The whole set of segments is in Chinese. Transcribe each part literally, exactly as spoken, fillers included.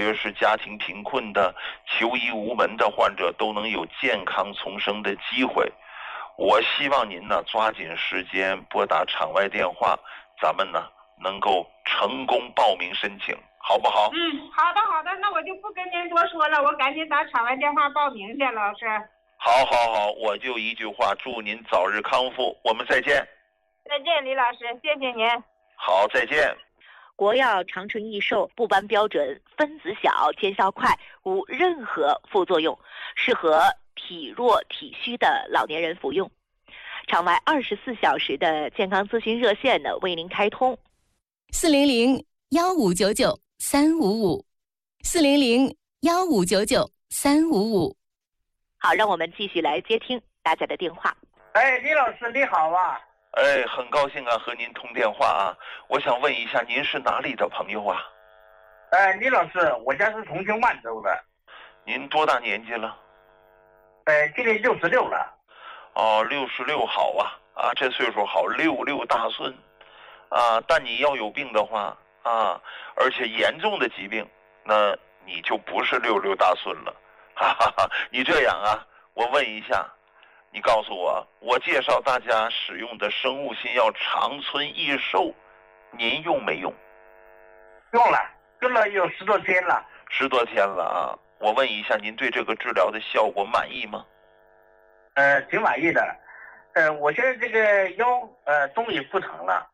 别是家庭贫困的、求医无门的患者都能有健康重生的机会。我希望您呢抓紧时间拨打场外电话，咱们呢能够成功报名申请，好不好？ 嗯，好的好的，那我就不跟您多说了，我赶紧打场外电话报名去，老师。 好好好，我就一句话，祝您早日康复，我们再见。 再见，李老师，谢谢您。 好，再见。 国药长春益寿不斑标准，分子小，见效快，无任何副作用，适合体弱体虚的老年人服用。场外二十四小时的健康咨询热线呢为您开通， 四零零幺五九九三五五，四零零幺五九九三五五。 好，让我们继续来接听大家的电话。 哎，李老师你好啊。 哎，很高兴啊，和您通电话啊。我想问一下，您是哪里的朋友啊？ 哎，李老师，我家是重庆万州的。 您多大年纪了？ 哎，今年六十六了。 哦，六十六好啊，啊，这岁数好，六六大顺，啊，但你要有病的话啊，而且严重的疾病，那你就不是六六大顺了，哈哈哈。你这样啊，我问一下。你告诉我，我介绍大家使用的生物新药长春益寿，您用没用？ 用了，用了有十多天了。 十多天了啊！我问一下，您对这个治疗的效果满意吗？ 呃，挺满意的。呃，我现在这个腰呃终于不疼了。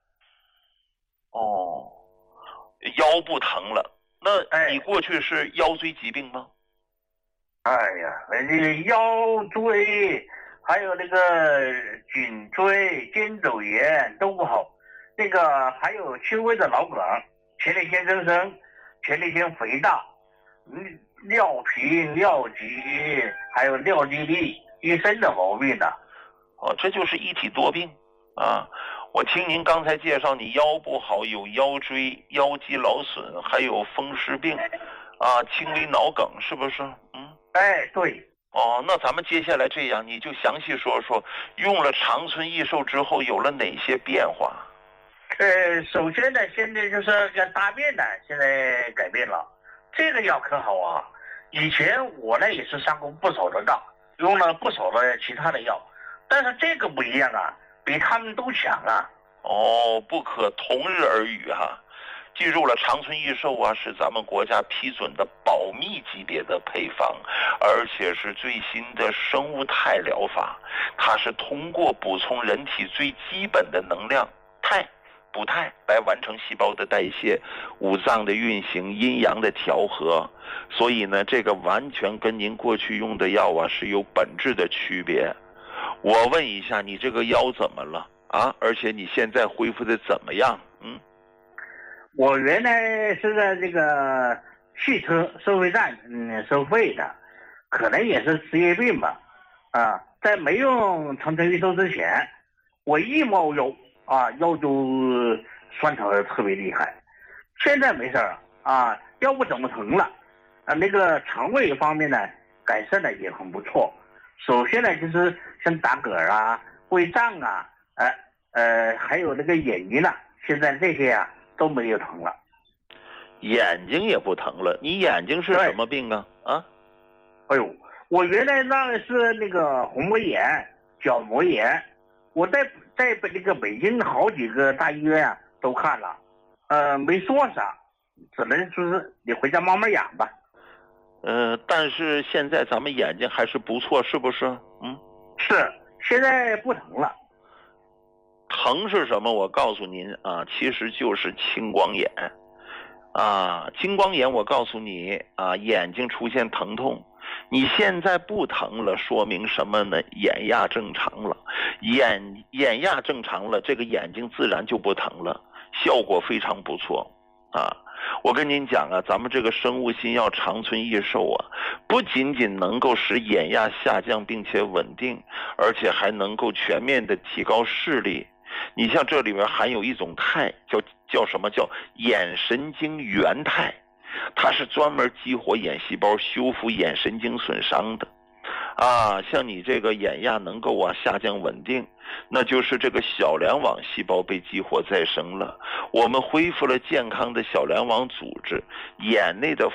哦，腰不疼了。那你过去是腰椎疾病吗？ 哎呀，那个腰椎，还有那个颈椎、肩周炎都不好，那个还有轻微的脑梗、前列腺增生、前列腺肥大、嗯尿频、尿急，还有尿滴粒，一身的毛病的。 哦，这就是一体多病啊！我听您刚才介绍，你腰不好，有腰椎、腰肌劳损，还有风湿病，啊，轻微脑梗，是不是？嗯。 哎，对。 哦，那咱们接下来这样，你就详细说说，用了长春益寿之后有了哪些变化？ 呃，首先呢，现在就是个大便呢，现在改变了。这个药可好啊！以前我呢也是上过不少的当，用了不少的其他的药，但是这个不一样啊，比他们都强啊。 哦，不可同日而语哈、啊。记住了，长春益寿啊是咱们国家批准的保密级别的配方，而且是最新的生物肽疗法。它是通过补充人体最基本的能量肽、补肽来完成细胞的代谢、五脏的运行、阴阳的调和。所以呢，这个完全跟您过去用的药啊是有本质的区别。我问一下，你这个腰怎么了啊？而且你现在恢复的怎么样？嗯。 我原来是在这个汽车收费站嗯收费的，可能也是职业病吧。啊，在没用长春益寿之前，我一摸腰啊腰就酸疼的特别厉害。现在没事儿啊，腰不怎么疼了。啊，那个肠胃方面呢改善的也很不错。首先呢就是像打嗝啊、胃胀啊，呃呃还有那个眼睛啊，现在这些啊。都没有疼了， 眼睛也不疼了。你眼睛是什么病啊？啊？ 哎呦，我原来那是那个虹膜炎、角膜炎，我在在那个北京好几个大医院啊都看了，呃，没说啥，只能说是你回家慢慢养吧。 呃，但是现在咱们眼睛还是不错，是不是？嗯， 是，现在不疼了。 疼是什么？我告诉您啊，其实就是青光眼啊。青光眼，我告诉你啊，眼睛出现疼痛，你现在不疼了，说明什么呢？眼压正常了，眼眼压正常了，这个眼睛自然就不疼了，效果非常不错啊。我跟您讲啊，咱们这个生物新药长春益寿啊，不仅仅能够使眼压下降并且稳定，而且还能够全面的提高视力。你像这里面含有一种肽，叫叫什么？叫眼神经元肽，它是专门激活眼细胞、修复眼神经损伤的。啊，像你这个眼压能够啊下降稳定，那就是这个小梁网细胞被激活再生了，我们恢复了健康的小梁网组织，眼内的